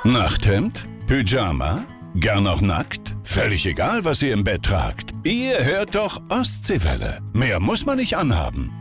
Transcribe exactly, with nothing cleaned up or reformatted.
Nachthemd? Pyjama? Gern noch nackt? Völlig egal, was ihr im Bett tragt. Ihr hört doch Ostseewelle. Mehr muss man nicht anhaben.